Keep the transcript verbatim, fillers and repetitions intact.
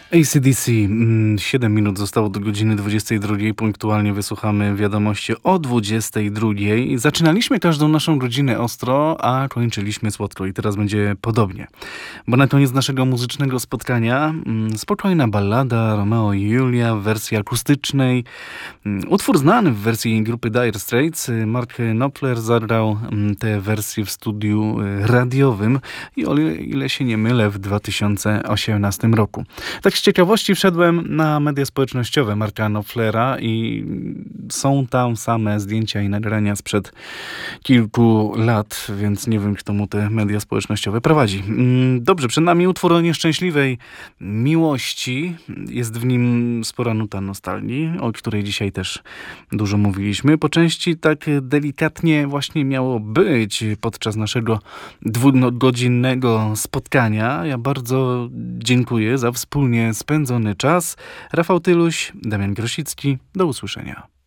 A C D C, mm, siedem minut zostało do godziny dwudziestej drugiej. Punktualnie wysłuchamy wiadomości o dwudziestej drugiej. Zaczynaliśmy każdą naszą godzinę ostro, a kończyliśmy słodko i teraz będzie podobnie. Bo na koniec naszego muzycznego spotkania mm, spokojna ballada Romeo i Julia w wersji akustycznej. Mm, Utwór znany w wersji grupy Dire Straits. Mark Knopfler zagrał mm, tę wersję w studiu y, radiowym i o ile się nie mylę w dwa tysiące osiemnastym roku. Tak z ciekawości wszedłem na media społecznościowe Marka Knopflera i są tam same zdjęcia i nagrania sprzed kilku lat, więc nie wiem, kto mu te media społecznościowe prowadzi. Mm, Dobrze, przed nami utwór o nieszczęśliwej miłości. Jest w nim spora nuta nostalgii, o której dzisiaj też dużo mówiliśmy. Po części tak delikatnie właśnie miało być podczas naszego dwugodzinnego spotkania. Ja bardzo dziękuję za wspólnie spędzony czas. Rafał Tyluś, Damian Grosicki. Do usłyszenia.